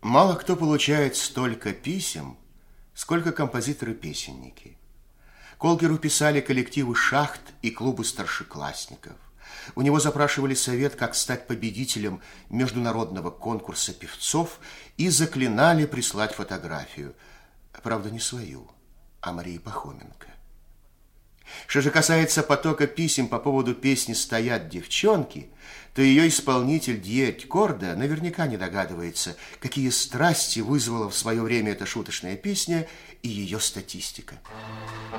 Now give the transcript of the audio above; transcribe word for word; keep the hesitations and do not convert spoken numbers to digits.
Мало кто получает столько писем, сколько композиторы-песенники. Колгеру писали коллективы шахт и клубы старшеклассников. У него запрашивали совет, как стать победителем международного конкурса певцов, и заклинали прислать фотографию. Правда, не свою, а Марии Пахоменко. Что же касается потока писем по поводу песни «Стоят девчонки», то ее исполнитель Дьеть Корда наверняка не догадывается, какие страсти вызвала в свое время эта шуточная песня и ее статистика.